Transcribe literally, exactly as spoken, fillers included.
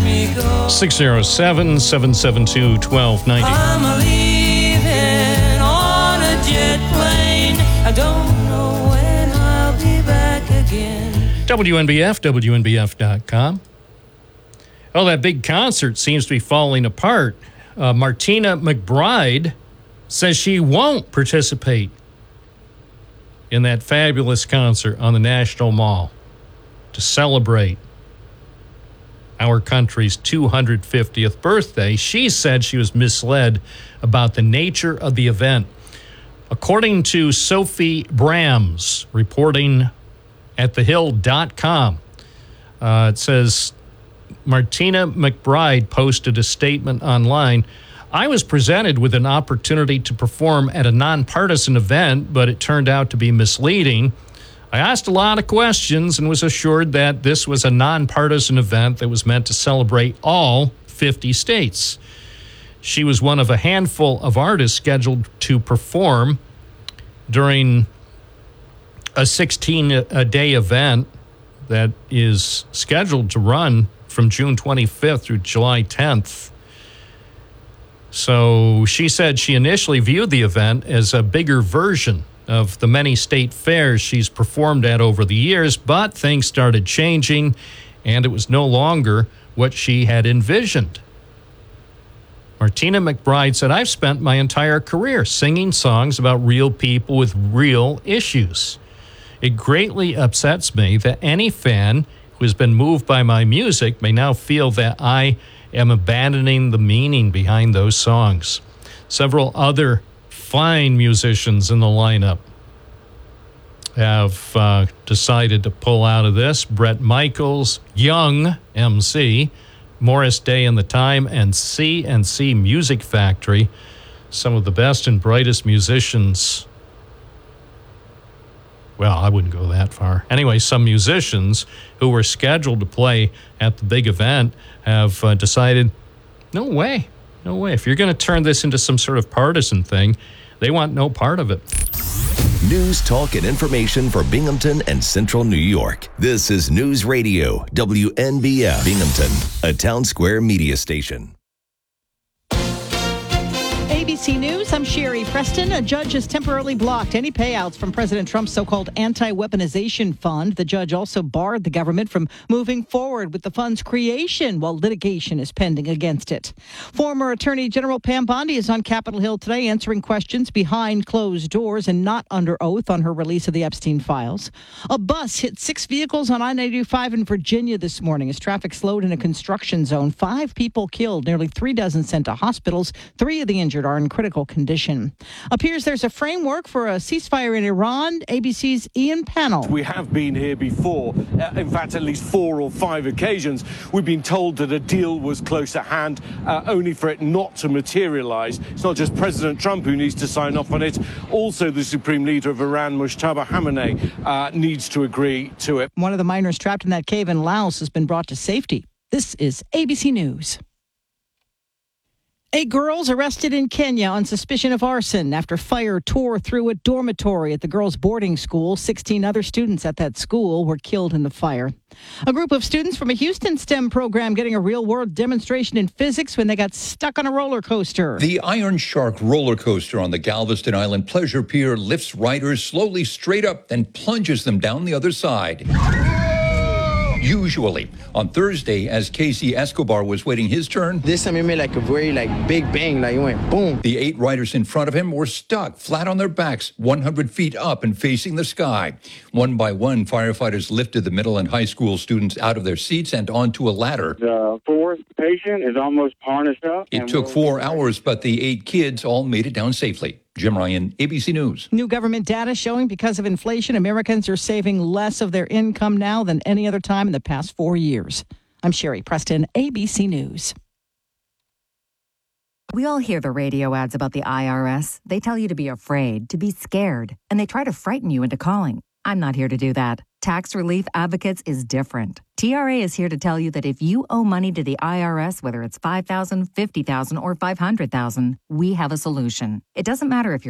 me go. six oh seven, seven seven two, one two nine oh. I'm leaving on a jet plane. I don't know when I'll be back again. W N B F, W N B F dot com. Oh, that big concert seems to be falling apart. Uh, Martina McBride says she won't participate in that fabulous concert on the National Mall to celebrate our country's two hundred fiftieth birthday. She said she was misled about the nature of the event. According to Sophie Brams, reporting at the hill dot com, uh, it says Martina McBride posted a statement online. I was presented with an opportunity to perform at a nonpartisan event, but it turned out to be misleading. I asked a lot of questions and was assured that this was a nonpartisan event that was meant to celebrate all fifty states. She was one of a handful of artists scheduled to perform during a sixteen-day event that is scheduled to run from June twenty-fifth through July tenth. So she said she initially viewed the event as a bigger version of the many state fairs she's performed at over the years, but things started changing, and it was no longer what she had envisioned. Martina McBride said, I've spent my entire career singing songs about real people with real issues. It greatly upsets me that any fan who has been moved by my music may now feel that I am abandoning the meaning behind those songs. Several other fine musicians in the lineup have uh, decided to pull out of this. Bret Michaels, Young M C, Morris Day and the Time, and C and C Music Factory, some of the best and brightest musicians. Well, I wouldn't go that far. Anyway, some musicians who were scheduled to play at the big event have uh, decided, no way, no way. If you're going to turn this into some sort of partisan thing, they want no part of it. News, talk, and information for Binghamton and Central New York. This is News Radio, W N B F Binghamton, a Town Square media station. A B C News, I'm Sherry Preston. A judge has temporarily blocked any payouts from President Trump's so-called anti-weaponization fund. The judge also barred the government from moving forward with the fund's creation while litigation is pending against it. Former Attorney General Pam Bondi is on Capitol Hill today answering questions behind closed doors and not under oath on her release of the Epstein files. A bus hit six vehicles on I ninety-five in Virginia this morning as traffic slowed in a construction zone. Five people killed, nearly three dozen sent to hospitals. Three of the injured are in critical condition. Appears there's a framework for a ceasefire in Iran. A B C's Ian Pannell. We have been here before. Uh, in fact, at least four or five occasions. We've been told that a deal was close at hand, uh, only for it not to materialize. It's not just President Trump who needs to sign off on it. Also, the Supreme Leader of Iran, Mujtaba Khamenei, uh, needs to agree to it. One of the miners trapped in that cave in Laos has been brought to safety. This is A B C News. Eight girls arrested in Kenya on suspicion of arson after fire tore through a dormitory at the girls' boarding school. sixteen other students at that school were killed in the fire. A group of students from a Houston STEM program getting a real-world demonstration in physics when they got stuck on a roller coaster. The Iron Shark roller coaster on the Galveston Island Pleasure Pier lifts riders slowly straight up, then plunges them down the other side. Usually, on Thursday, as Casey Escobar was waiting his turn, this time it made like a very like big bang, like it went boom. The eight riders in front of him were stuck flat on their backs, one hundred feet up and facing the sky. One by one, firefighters lifted the middle and high school students out of their seats and onto a ladder. The fourth patient is almost harnessed up. It took four hours, but the eight kids all made it down safely. Jim Ryan, A B C News. New government data showing because of inflation, Americans are saving less of their income now than any other time in the past four years. I'm Sherry Preston, A B C News. We all hear the radio ads about the I R S. They tell you to be afraid, to be scared, and they try to frighten you into calling. I'm not here to do that. Tax Relief Advocates is different. T R A is here to tell you that if you owe money to the I R S, whether it's five thousand dollars, fifty thousand dollars, or five hundred thousand dollars, we have a solution. It doesn't matter if you're